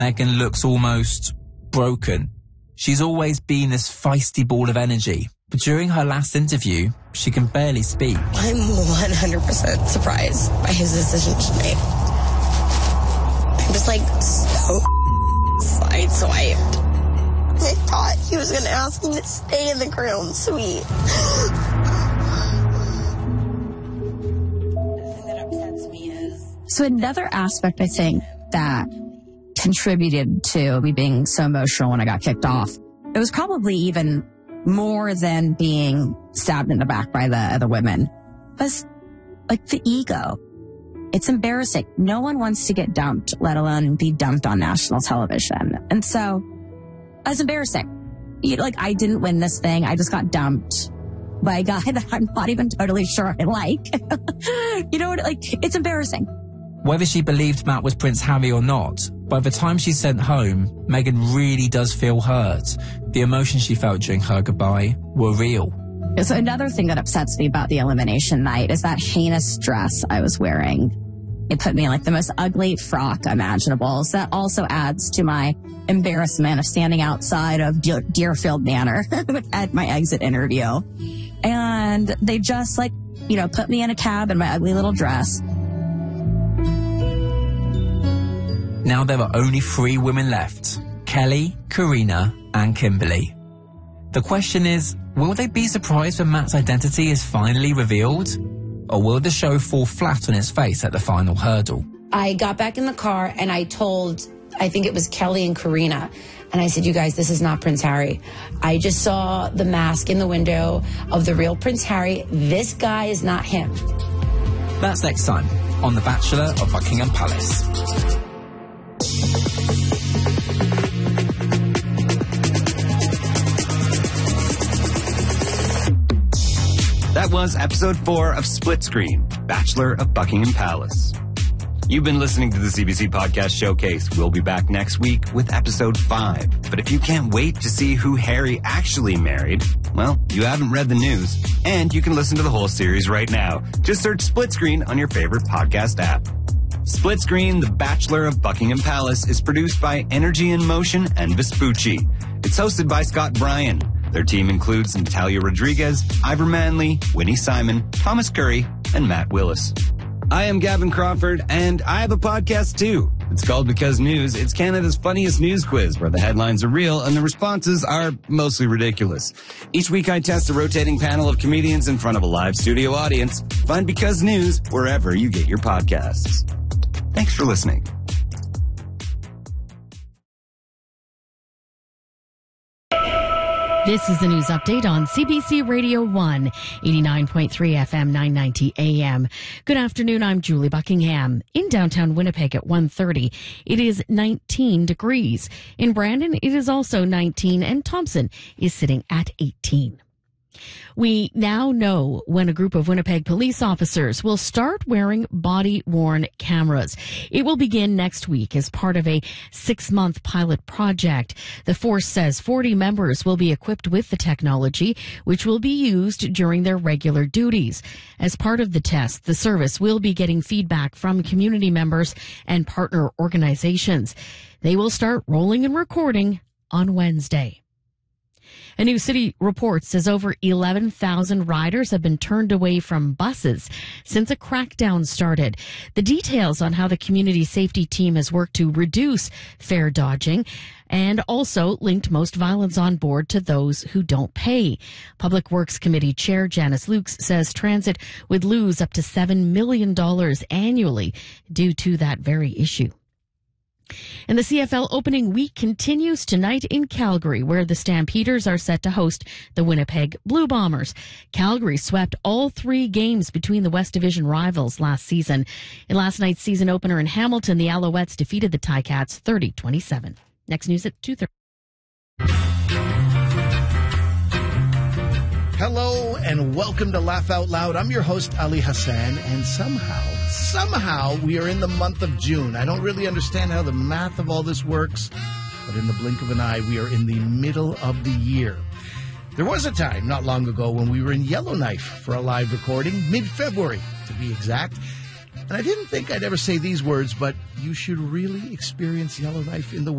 Megan looks almost broken. She's always been this feisty ball of energy, but during her last interview, she can barely speak. I'm 100% surprised by his decision tonight. I'm just like so sideswiped. I thought he was going to ask me to stay in the ground suite. The thing that upsets me is... So another aspect, I think, that contributed to me being so emotional when I got kicked off, it was probably even more than being stabbed in the back by the other women, was like the ego. It's embarrassing. No one wants to get dumped, let alone be dumped on national television. And so it's embarrassing. I didn't win this thing. I just got dumped by a guy that I'm not even totally sure I like. It's embarrassing. Whether she believed Matt was Prince Harry or not, by the time she's sent home, Megan really does feel hurt. The emotions she felt during her goodbye were real. So another thing that upsets me about the elimination night is that heinous dress I was wearing. It put me in the most ugly frock imaginable. So that also adds to my embarrassment of standing outside of Deerfield Manor at my exit interview. And they just put me in a cab in my ugly little dress. Now there are only 3 women left: Kelly, Karina, and Kimberly. The question is, will they be surprised when Matt's identity is finally revealed? Or will the show fall flat on its face at the final hurdle? I got back in the car and I told, I think it was Kelly and Karina, and I said, you guys, this is not Prince Harry. I just saw the mask in the window of the real Prince Harry. This guy is not him. That's next time on The Bachelor of Buckingham Palace. That was episode 4 of Split Screen, Bachelor of Buckingham Palace. You've been listening to the CBC Podcast Showcase. We'll be back next week with episode 5. But if you can't wait to see who Harry actually married, well, you haven't read the news. And you can listen to the whole series right now. Just search Split Screen on your favorite podcast app. Split Screen, The Bachelor of Buckingham Palace is produced by Energy in Motion and Vespucci. It's hosted by Scott Bryan. Their team includes Natalia Rodriguez, Ivor Manley, Winnie Simon, Thomas Curry, and Matt Willis. I am Gavin Crawford, and I have a podcast too. It's called Because News. It's Canada's funniest news quiz, where the headlines are real and the responses are mostly ridiculous. Each week I test a rotating panel of comedians in front of a live studio audience. Find Because News wherever you get your podcasts. Thanks for listening. This is the news update on CBC Radio 1, 89.3 FM, 990 AM. Good afternoon, I'm Julie Buckingham. In downtown Winnipeg at 1:30, it is 19 degrees. In Brandon, it is also 19, and Thompson is sitting at 18. We now know when a group of Winnipeg police officers will start wearing body-worn cameras. It will begin next week as part of a 6-month pilot project. The force says 40 members will be equipped with the technology, which will be used during their regular duties. As part of the test, the service will be getting feedback from community members and partner organizations. They will start rolling and recording on Wednesday. A new city report says over 11,000 riders have been turned away from buses since a crackdown started. The details on how the community safety team has worked to reduce fare dodging and also linked most violence on board to those who don't pay. Public Works Committee Chair Janice Lukes says transit would lose up to $7 million annually due to that very issue. And the CFL opening week continues tonight in Calgary, where the Stampeders are set to host the Winnipeg Blue Bombers. Calgary swept all 3 games between the West Division rivals last season. In last night's season opener in Hamilton, the Alouettes defeated the Ticats 30-27. Next news at 2:30. Hello and welcome to Laugh Out Loud. I'm your host, Ali Hassan, and somehow we are in the month of June. I don't really understand how the math of all this works, but in the blink of an eye, we are in the middle of the year. There was a time not long ago when we were in Yellowknife for a live recording, mid-February to be exact. And I didn't think I'd ever say these words, but you should really experience Yellowknife in the